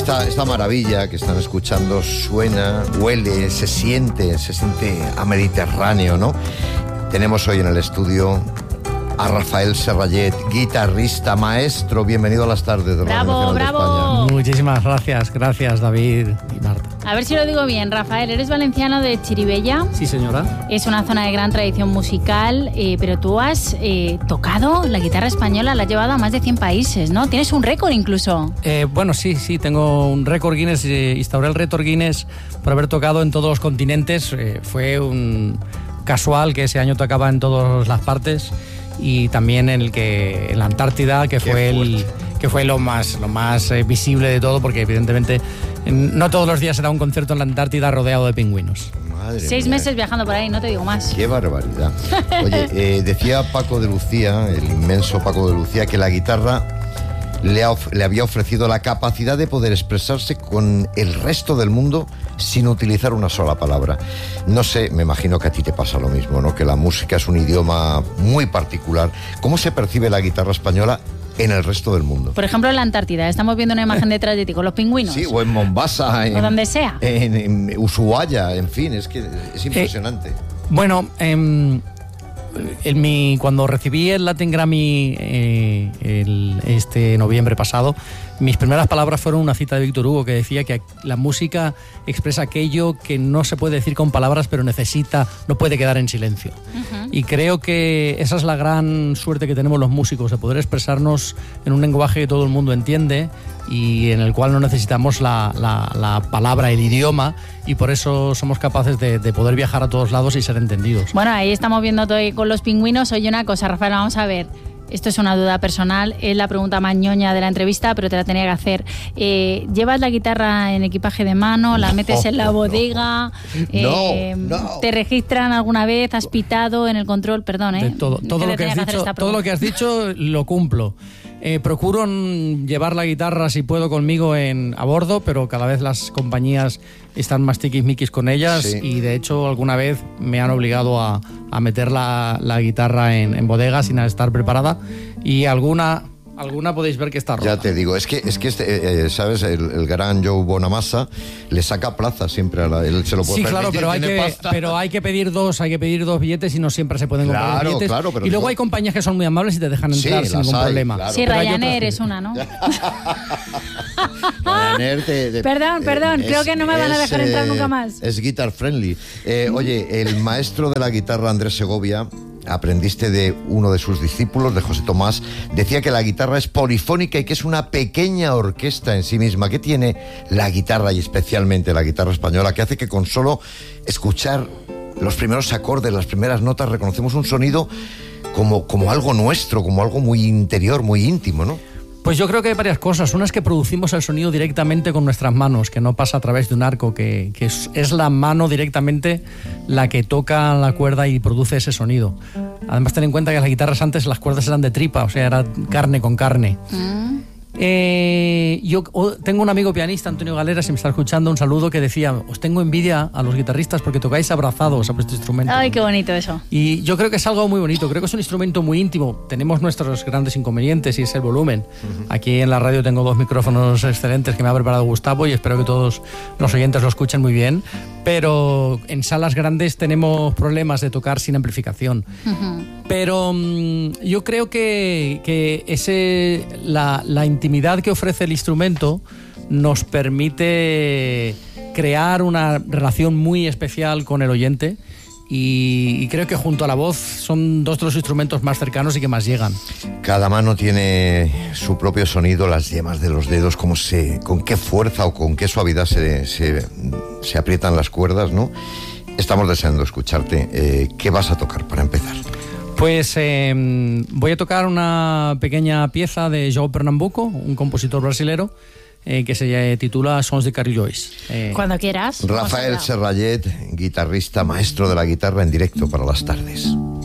esta maravilla que están escuchando suena, huele, se siente a Mediterráneo, ¿no? Tenemos hoy en el estudio a Rafael Serrallet, guitarrista, maestro. Bienvenido a las tardes de Radio Nacional de España. Muchísimas gracias David y Marta. A ver si lo digo bien, Rafael, eres valenciano de Chirivella. Sí, señora. Es una zona de gran tradición musical, pero tú has tocado la guitarra española, la has llevado a más de 100 países, ¿no? Tienes un récord incluso. Bueno, sí, tengo un récord Guinness, instauré el récord Guinness por haber tocado en todos los continentes. Fue un casual que ese año tocaba en todas las partes. Y también en la Antártida, que fue lo más visible de todo, porque evidentemente no todos los días se da un concierto en la Antártida rodeado de pingüinos. Madre 6 mía. meses viajando por ahí, no te digo más. Qué barbaridad. Oye, decía Paco de Lucía, el inmenso Paco de Lucía, que la guitarra le había ofrecido la capacidad de poder expresarse con el resto del mundo sin utilizar una sola palabra. No sé, me imagino que a ti te pasa lo mismo, ¿no? Que la música es un idioma muy particular. ¿Cómo se percibe la guitarra española en el resto del mundo? Por ejemplo, en la Antártida, estamos viendo una imagen detrás de ti con los pingüinos. Sí, o en Mombasa, o donde sea. En Ushuaia, en fin, es que es impresionante. Cuando recibí el Latin Grammy este noviembre pasado, mis primeras palabras fueron una cita de Víctor Hugo que decía que la música expresa aquello que no se puede decir con palabras, pero no puede quedar en silencio. Uh-huh. Y creo que esa es la gran suerte que tenemos los músicos, de poder expresarnos en un lenguaje que todo el mundo entiende y en el cual no necesitamos la palabra, el idioma, y por eso somos capaces de poder viajar a todos lados y ser entendidos. Bueno, ahí estamos viendo todo con los pingüinos. Oye, una cosa, Rafael, vamos a ver. Esto es una duda personal, es la pregunta más ñoña de la entrevista, pero te la tenía que hacer. ¿Llevas la guitarra en equipaje de mano? ¿La metes en la bodega? No. ¿Te registran alguna vez? ¿Has pitado en el control? Perdón, ¿eh? Todo lo que has dicho lo cumplo. Procuro llevar la guitarra, si puedo, conmigo a bordo, pero cada vez las compañías están más tiquismiquis con ellas, sí. Y de hecho alguna vez me han obligado a meter la guitarra en bodega sin estar preparada, y alguna podéis ver que está rota. Ya te digo, es que ¿sabes? El gran Joe Bonamassa le saca plaza siempre él se lo puede permitir. Sí, claro, pero hay que pedir dos billetes y no siempre se pueden comprar billetes. Claro, pero y luego hay compañías que son muy amables y te dejan entrar sin ningún problema. Claro. Sí, Ryanair es una, ¿no? Perdón, creo que no me van a dejar entrar nunca más. Es guitar friendly. Oye, el maestro de la guitarra, Andrés Segovia, aprendiste de uno de sus discípulos, de José Tomás. Decía que la guitarra es polifónica y que es una pequeña orquesta en sí misma. ¿Qué tiene la guitarra, y especialmente la guitarra española, que hace que con solo escuchar los primeros acordes, las primeras notas, reconocemos un sonido como algo nuestro, como algo muy interior, muy íntimo, ¿no? Pues yo creo que hay varias cosas. Una es que producimos el sonido directamente con nuestras manos, que no pasa a través de un arco, que es la mano directamente la que toca la cuerda y produce ese sonido. Además, ten en cuenta que las guitarras antes las cuerdas eran de tripa, o sea, era carne con carne. Yo tengo un amigo pianista, Antonio Galera, si me está escuchando, un saludo, que decía: os tengo envidia a los guitarristas porque tocáis abrazados a vuestro instrumento. Ay, qué bonito eso. Y yo creo que es algo muy bonito, creo que es un instrumento muy íntimo. Tenemos nuestros grandes inconvenientes y es el volumen. Uh-huh. Aquí en la radio tengo 2 micrófonos excelentes que me ha preparado Gustavo y espero que todos los oyentes lo escuchen muy bien, pero en salas grandes tenemos problemas de tocar sin amplificación. Uh-huh. Pero yo creo que la intimidad que ofrece el instrumento nos permite crear una relación muy especial con el oyente, y creo que junto a la voz son 2 de los instrumentos más cercanos y que más llegan. Cada mano tiene su propio sonido, las yemas de los dedos, con qué fuerza o con qué suavidad se aprietan las cuerdas, ¿no? Estamos deseando escucharte. ¿Qué vas a tocar para empezar? Pues voy a tocar una pequeña pieza de João Pernambuco, un compositor brasilero, que se titula Sons de Carrilhões. Cuando quieras. Rafael Serrallet, guitarrista, maestro de la guitarra en directo para las tardes.